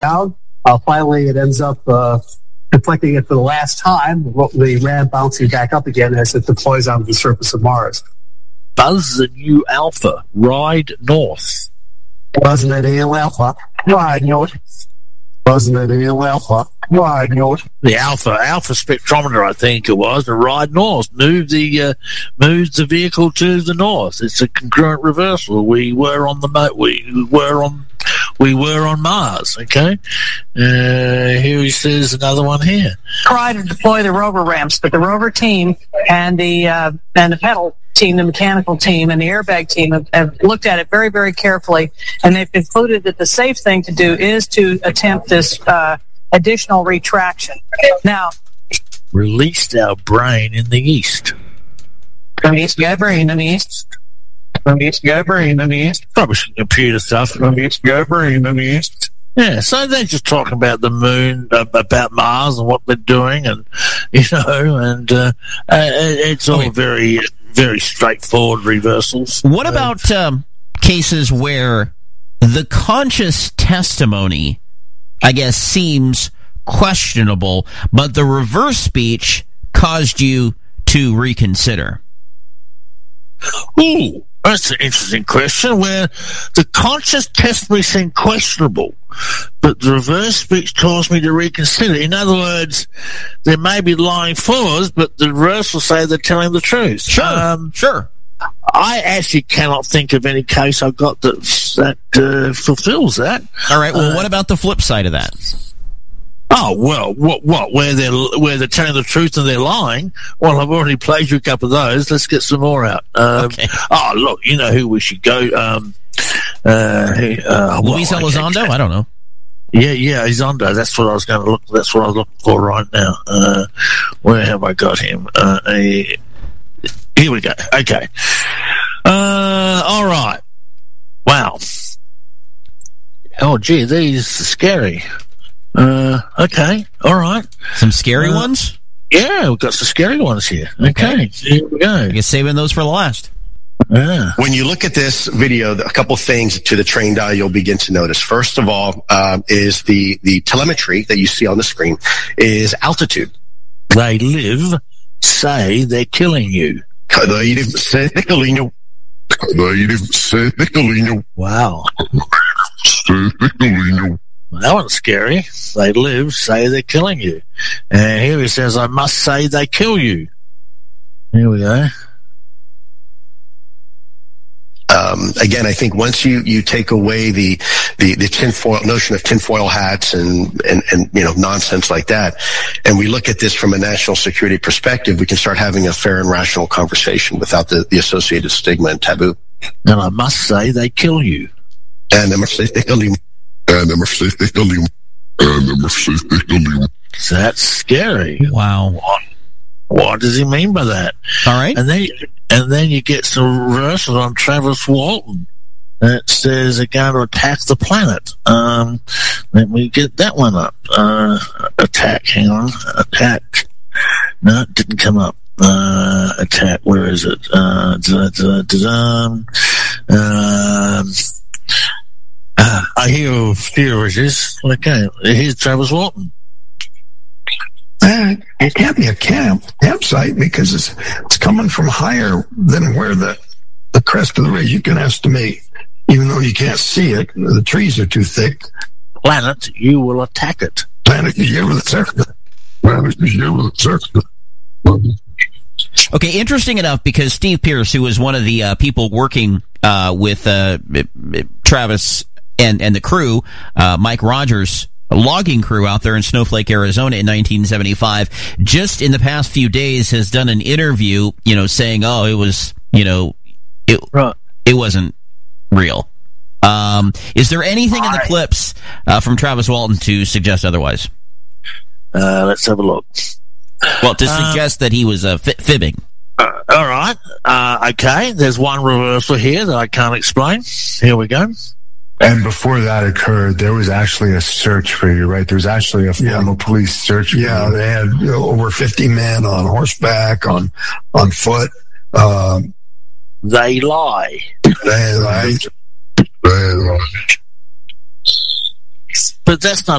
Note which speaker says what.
Speaker 1: down. Finally, it ends up deflecting it for the last time, the RAM bouncing back up again as it deploys onto the surface of Mars.
Speaker 2: Buzz the new Alpha. Ride north.
Speaker 1: Wasn't it a Alpha? Ride north. Wasn't it a Alpha? Ride north.
Speaker 2: The Alpha spectrometer, I think it was, to ride north. Move the vehicle to the north. It's a concurrent reversal. We were on Mars. Okay. Here he says another one here.
Speaker 3: Try to deploy the rover ramps, but the rover team and the pedal team, the mechanical team, and the airbag team have looked at it very, very carefully, and they've concluded that the safe thing to do is to attempt this additional retraction. Now,
Speaker 2: released our brain in the east.
Speaker 3: Released your brain in the east. Released your brain in the east.
Speaker 2: Probably some computer stuff.
Speaker 3: Released your brain in the east.
Speaker 2: Yeah, so they're just talking about the moon, about Mars and what they're doing, and it's all very, very straightforward reversals.
Speaker 4: What about cases where the conscious testimony, I guess, seems questionable, but the reverse speech caused you to reconsider?
Speaker 2: Ooh, that's an interesting question, where the conscious testimony seemed questionable, but the reverse speech caused me to reconsider. In other words, they may be lying for us, but the reverse will say they're telling the truth.
Speaker 4: Sure.
Speaker 2: I actually cannot think of any case I've got that fulfills that.
Speaker 4: All right, well, what about the flip side of that?
Speaker 2: Oh, well, what? Where they're telling the truth and they're lying? Well, I've already played you a couple of those. Let's get some more out.
Speaker 4: Okay.
Speaker 2: Oh, look, you know who we should go?
Speaker 4: Luis Elizondo? I don't know.
Speaker 2: Yeah, Elizondo. That's what I was going to look. That's what I was looking for right now. Where have I got him? Here we go. Okay. All right. Wow. Oh, gee, these are scary. Okay, all right.
Speaker 4: Some scary ones?
Speaker 2: Yeah, we've got some scary ones here. Okay, here we go.
Speaker 4: I guess saving those for the last.
Speaker 2: Yeah.
Speaker 5: When you look at this video, a couple things to the trained eye you'll begin to notice. First of all, is the telemetry that you see on the screen is altitude.
Speaker 2: They live, say they're killing you.
Speaker 5: They live, say they're killing you. They live, say they're killing you.
Speaker 2: Wow.
Speaker 5: Say they're killing you.
Speaker 2: Well, that one's scary. They live, say they're killing you. And here he says, I must say they kill you. Here we go.
Speaker 5: Again, I think once you take away the tinfoil notion of tinfoil hats and nonsense like that, and we look at this from a national security perspective, we can start having a fair and rational conversation without the associated stigma and taboo.
Speaker 2: And I must say they kill you.
Speaker 5: And I must say they kill you. And I must say they kill you. And I must say they kill you.
Speaker 2: So that's scary.
Speaker 4: Wow.
Speaker 2: What does he mean by that?
Speaker 4: All right.
Speaker 2: And then you get some reversals on Travis Walton that says they're going to attack the planet. Let me get that one up. Attack. Hang on. Attack. No, it didn't come up. Attack. Where is it? Here it is. Okay. Here's Travis Walton.
Speaker 6: It can't be a campsite because it's coming from higher than where the crest of the ridge. You can estimate, even though you can't see it, the trees are too thick.
Speaker 2: Planet, you will attack it.
Speaker 6: Planet, you will attack it. Planet, you will attack it.
Speaker 4: Okay, interesting enough, because Steve Pierce, who was one of the people working with Travis and the crew, Mike Rogers, a logging crew out there in Snowflake, Arizona in 1975, just in the past few days has done an interview, saying, oh, it was, it wasn't real. Is there anything in the clips from Travis Walton to suggest otherwise?
Speaker 2: Let's have a look.
Speaker 4: Well, to suggest that he was fibbing.
Speaker 2: All right. Okay, there's one reversal here that I can't explain. Here we go.
Speaker 7: And before that occurred, there was actually a search for you, right? There was actually a formal police search for you.
Speaker 6: Yeah, they had over 50 men on horseback, on foot.
Speaker 2: They lie.
Speaker 6: They lie.
Speaker 2: But that's not